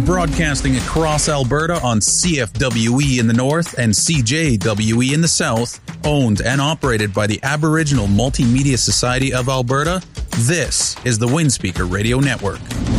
Broadcasting across Alberta on CFWE in the north and CJWE in the south, owned and operated by the Aboriginal Multimedia Society of Alberta, this is the Windspeaker Radio Network.